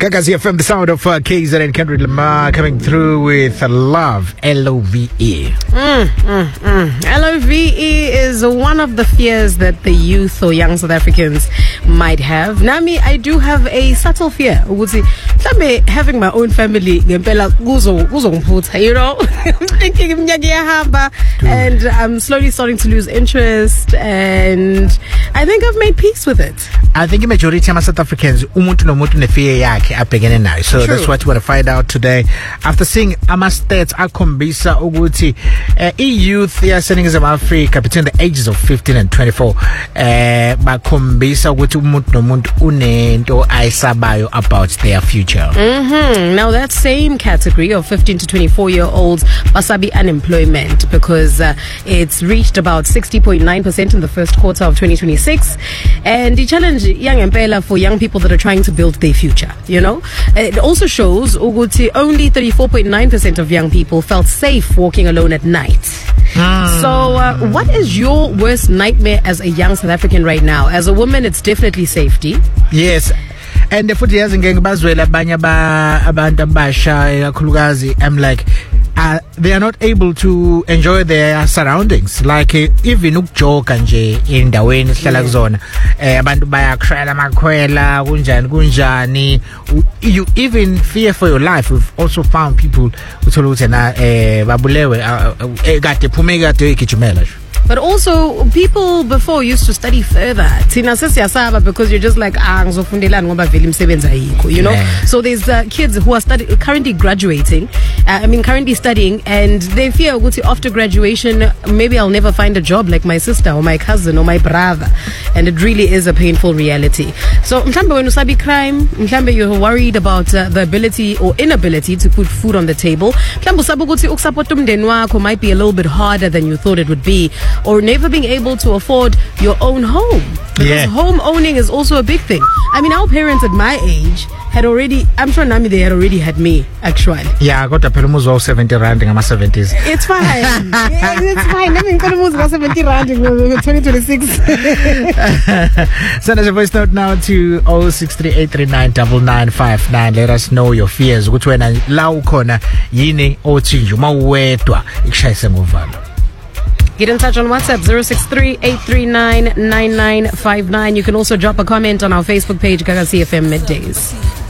Gagazi FM, the sound of KZ and Kendrick Lamar coming through with Love, L-O-V-E. L-O-V-E is one of the fears that the youth or young South Africans might have. Nami, I do have a subtle fear. Having my own family, you know, I'm thinking, and I'm slowly starting to lose interest, and I think I've made peace with it. I think the majority of South Africans, umuntu nomuntu ne fear yake apegene nayo. So that's what we want to find out today. After seeing ama-stats akhombisa ukuthi youth yaseningizimu Africa between the ages of 15 and 24 bakhombisa ukuthi umuntu nomuntu unento ayisabayo about their future. Now that same category of 15 to 24-year-olds basabi unemployment because it's reached about 60.9% in the first quarter of 2026, and the challenge young empela for young people that are trying to build their future. You know, it also shows ukuthi only 34.9% of young people felt safe walking alone at night. So what is your worst nightmare as a young South African right now? As a woman, it's definitely safety. Yes. And the futhi yazi ngeke bazwela abanye abantu abasha ikakhulukazi, I'm like they are not able to enjoy their surroundings, like even ukujoga nje endaweni esihlala kuzona abantu bayakrela amakhwela kunjani, you even fear for your life. We've also found people uthola ukuthi na babulewe kade phume kade igijimela. But also, people before used to study further. Tina sesiyasaba because you're just like, ngizofundelani ngoba vele imisebenzi ayikho, you know. So there's kids who are currently graduating, currently studying, and they fear ukuthi after graduation, maybe I'll never find a job like my sister or my cousin or my brother, and it really is a painful reality. So mhlambe when usabi crime, mhlambe you're worried about the ability or inability to put food on the table. Mhlambe usabi ukuthi ukusupporta umndeni wakho might be a little bit harder than you thought it would be. Or never being able to afford your own home. Because home owning is also a big thing. I mean, our parents at my age had already, I'm sure Nami, they had already had me, actually. Yeah, I got a Pelumuzo 70 rand in my 70s. It's fine. It's fine. I mean, Pelumuzo 70 rand in 2026. Send us a voice note now to 0638399959. Let us know your fears. Ukuthi wena la ukhona yini othinje uma uwedwa ikushayise ngovalo. Get in touch on WhatsApp 063-839-9959. You can also drop a comment on our Facebook page, Gagazi FM Middays.